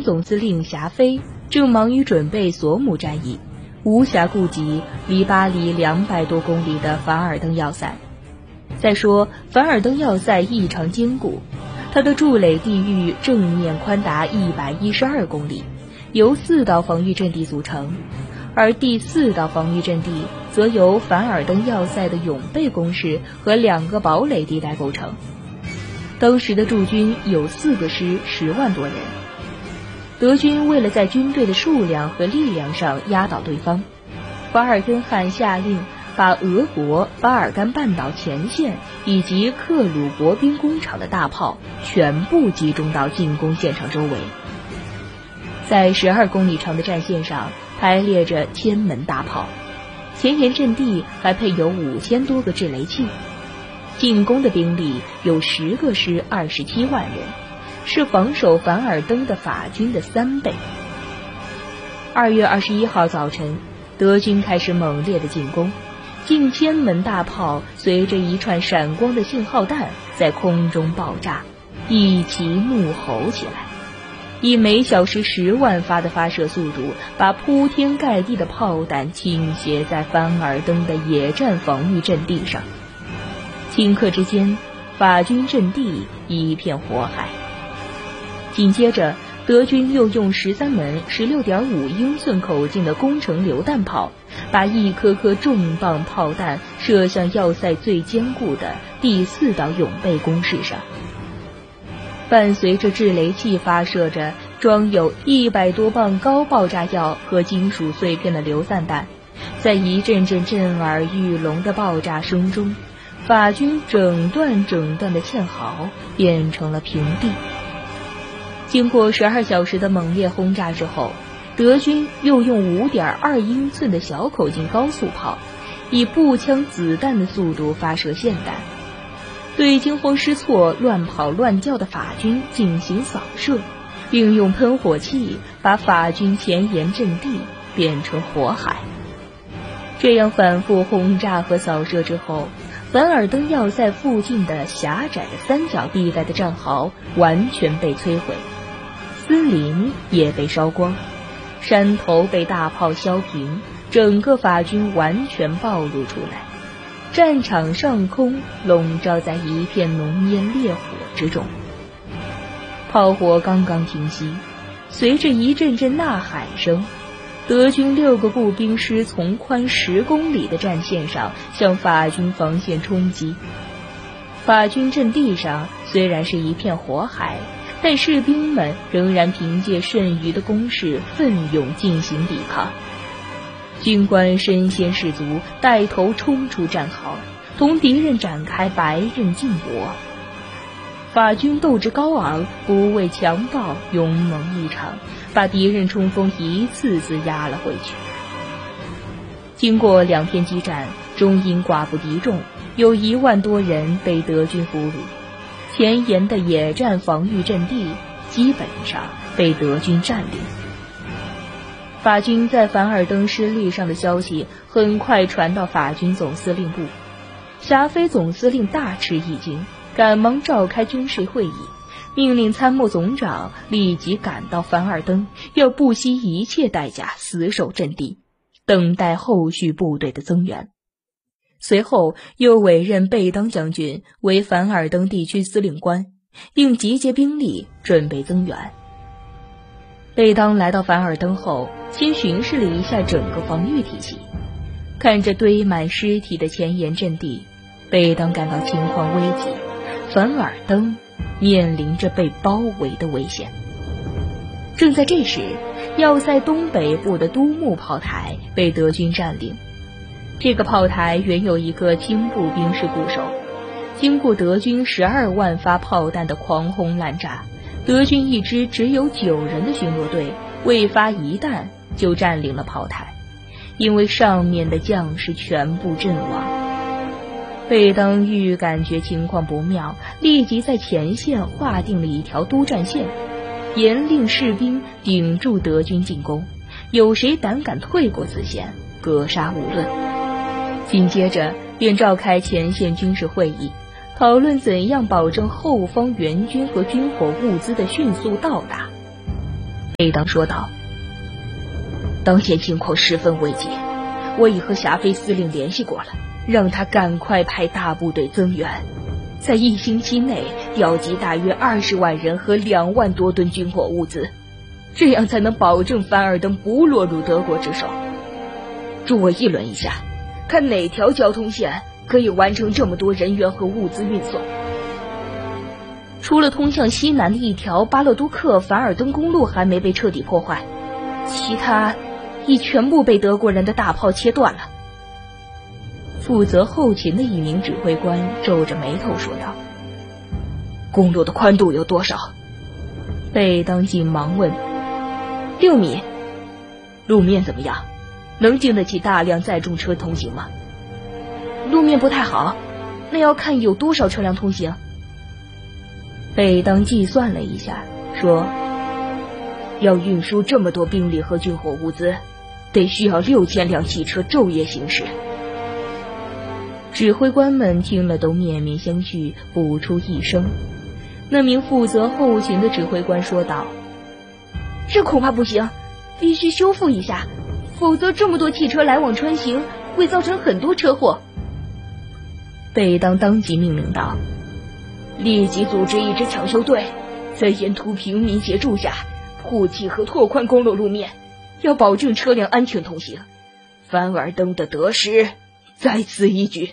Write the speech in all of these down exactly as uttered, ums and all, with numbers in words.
总司令霞飞正忙于准备索姆战役，无暇顾及离巴黎两百多公里的凡尔登要塞。再说凡尔登要塞异常坚固，它的筑垒地域正面宽达一百一十二公里，由四道防御阵地组成，而第四道防御阵地则由凡尔登要塞的永备工事和两个堡垒地带构成。当时的驻军有四个师，十万多人。德军为了在军队的数量和力量上压倒对方，法尔根汗下令把俄国巴尔干半岛前线以及克鲁伯兵工厂的大炮全部集中到进攻现场周围。在十二公里长的战线上排列着千门大炮，前沿阵地还配有五千多个制雷器。进攻的兵力有十个师，二十七万人，是防守凡尔登的法军的三倍。二月二十一号早晨，德军开始猛烈的进攻，近千门大炮随着一串闪光的信号弹在空中爆炸，一齐怒吼起来，以每小时十万发的发射速度，把铺天盖地的炮弹倾斜在凡尔登的野战防御阵地上。顷刻之间，法军阵地一片火海。紧接着，德军又用十三门 十六点五英寸口径的工程榴弹炮，把一颗颗重磅炮弹射向要塞最坚固的第四道永备工事上。伴随着制雷器发射着装有一百多磅高爆炸药和金属碎片的榴弹弹，在一阵阵震耳欲聋的爆炸声中，法军整段整段的堑壕变成了平地。经过十二小时的猛烈轰炸之后，德军又用 五点二英寸的小口径高速炮，以步枪子弹的速度发射霰弹，对惊慌失措、乱跑乱叫的法军进行扫射，并用喷火器把法军前沿阵地变成火海。这样反复轰炸和扫射之后，凡尔登要塞附近的狭窄的三角地带的战壕完全被摧毁，森林也被烧光，山头被大炮削平，整个法军完全暴露出来，战场上空笼罩在一片浓烟烈火之中。炮火刚刚停息，随着一阵阵呐喊声，德军六个步兵师从宽十公里的战线上向法军防线冲击。法军阵地上虽然是一片火海，但士兵们仍然凭借剩余的攻势奋勇进行抵抗。军官身先士卒，带头冲出战壕，同敌人展开白刃劲搏。法军斗志高昂，不畏强暴，勇猛异常，把敌人冲锋一次次压了回去。经过两天激战，终因寡不敌众，有一万多人被德军俘虏，前沿的野战防御阵地基本上被德军占领。法军在凡尔登失利上的消息很快传到法军总司令部，霞飞总司令大吃一惊，赶忙召开军事会议，命令参谋总长立即赶到凡尔登，要不惜一切代价死守阵地，等待后续部队的增援。随后又委任贝当将军为凡尔登地区司令官，并集结兵力准备增援。贝当来到凡尔登后，先巡视了一下整个防御体系，看着堆满尸体的前沿阵地，贝当感到情况危急，凡尔登面临着被包围的危险。正在这时，要塞东北部的都木炮台被德军占领。这个炮台原有一个轻步兵师固守，经过德军十二万发炮弹的狂轰滥炸，德军一支只有九人的巡逻队未发一弹就占领了炮台，因为上面的将士全部阵亡。贝当预感觉情况不妙，立即在前线划定了一条督战线，严令士兵顶住德军进攻，有谁胆敢退过此线，格杀无论。紧接着便召开前线军事会议，讨论怎样保证后方援军和军火物资的迅速到达。 贝当说道：“当前情况十分危急，我已和霞飞司令联系过了，让他赶快派大部队增援，在一星期内调集大约二十万人和两万多吨军火物资，这样才能保证凡尔登不落入德国之手。助我议论一下，看哪条交通线可以完成这么多人员和物资运送。”除了通向西南的一条巴勒都克凡尔登公路还没被彻底破坏，其他已全部被德国人的大炮切断了。负责后勤的一名指挥官皱着眉头说道：“公路的宽度有多少？”贝当急忙问：“六米。”路面怎么样？能经得起大量载重车通行吗？路面不太好，那要看有多少车辆通行。贝当计算了一下，说：“要运输这么多兵力和军火物资，得需要六千辆汽车昼夜行驶。”指挥官们听了都面面相觑，不出一声。那名负责后勤的指挥官说道：“这恐怕不行，必须修复一下，否则这么多汽车来往穿行，会造成很多车祸。”贝当当即命令道：“立即组织一支抢修队，在沿途平民协助下铺砌和拓宽公路路面，要保证车辆安全通行。凡尔登的得失在此一举。”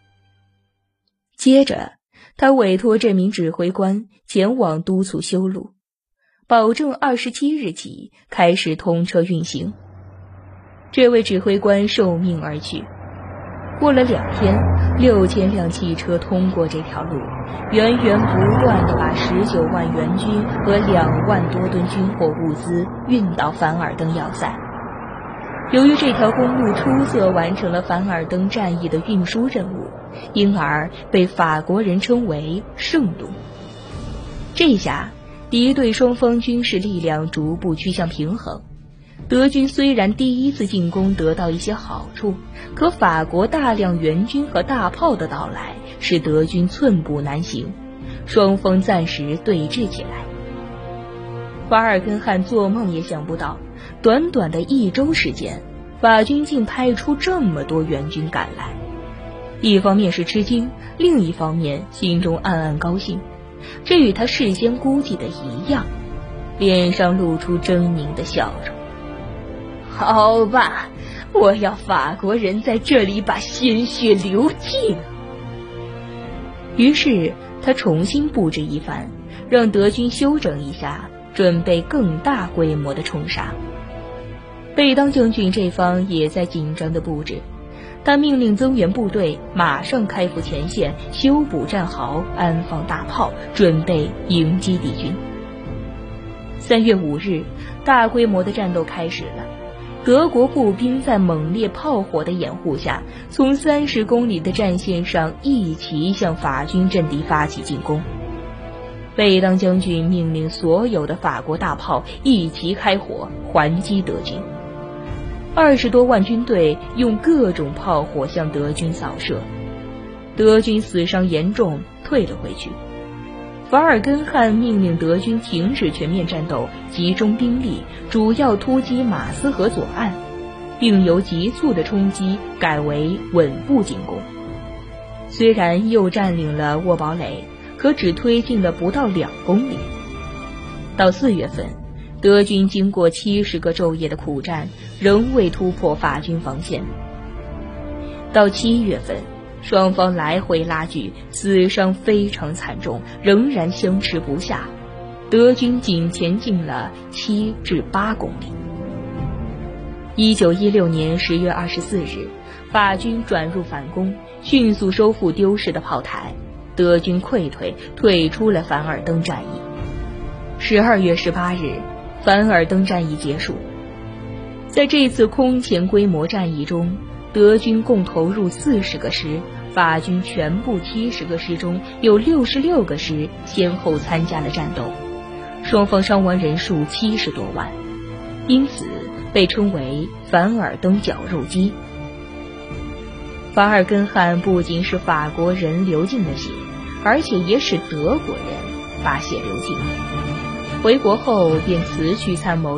接着他委托这名指挥官前往督促修路，保证二十七日起开始通车运行。这位指挥官受命而去。过了两天，六千辆汽车通过这条路，源源不断地把十九万援军和两万多吨军火物资运到凡尔登要塞。由于这条公路出色完成了凡尔登战役的运输任务，因而被法国人称为圣路。这下敌对双方军事力量逐步趋向平衡。德军虽然第一次进攻得到一些好处，可法国大量援军和大炮的到来使德军寸步难行，双方暂时对峙起来。法尔根汉做梦也想不到，短短的一周时间，法军竟派出这么多援军赶来。一方面是吃惊，另一方面心中暗暗高兴，这与他事先估计的一样，脸上露出狰狞的笑容。好吧，我要法国人在这里把鲜血流尽。于是他重新布置一番，让德军休整一下，准备更大规模的冲杀。贝当将军这方也在紧张的布置，他命令增援部队马上开赴前线，修补战壕，安放大炮，准备迎击敌军。三月五日，大规模的战斗开始了。德国步兵在猛烈炮火的掩护下，从三十公里的战线上一齐向法军阵地发起进攻。贝当将军命令所有的法国大炮一齐开火还击德军。二十多万军队用各种炮火向德军扫射，德军死伤严重，退了回去。法尔根汉命令德军停止全面战斗，集中兵力，主要突击马斯河左岸，并由急速的冲击改为稳步进攻。虽然又占领了沃堡垒，可只推进了不到两公里。到四月份，德军经过七十个昼夜的苦战，仍未突破法军防线。到七月份，双方来回拉锯，死伤非常惨重，仍然相持不下。德军仅前进了七至八公里。一九一六年十月二十四日，法军转入反攻，迅速收复丢失的炮台，德军溃退，退出了凡尔登战役。十二月十八日，凡尔登战役结束。在这次空前规模战役中，德军共投入四十个师，法军全部七十个师中有六十六个师先后参加了战斗，双方伤亡人数七十多万，因此被称为凡尔登绞肉机。法尔根汉不仅使法国人流尽了血，而且也使德国人把血流尽了。 回国后便辞去参谋